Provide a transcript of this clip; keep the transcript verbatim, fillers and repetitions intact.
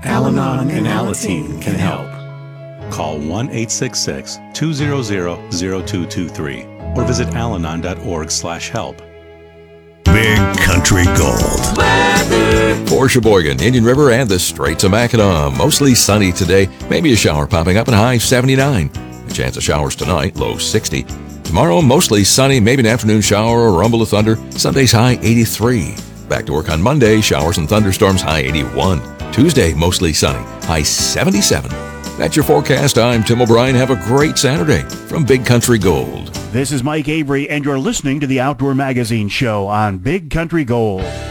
Al-Anon and Alateen can help. Call one eight six six, two zero zero, zero two two three or visit alanon.org slash help. Big Country Gold. For Sheboygan, Indian River, and the Straits of Mackinac. Mostly sunny today. Maybe a shower popping up, and high seventy-nine. A chance of showers tonight, low sixty. Tomorrow, mostly sunny, maybe an afternoon shower or rumble of thunder. Sunday's high eighty-three. Back to work on Monday, showers and thunderstorms, high eighty-one. Tuesday, mostly sunny, high seventy-seven. That's your forecast. I'm Tim O'Brien. Have a great Saturday from Big Country Gold. This is Mike Avery, and you're listening to the Outdoor Magazine Show on Big Country Gold.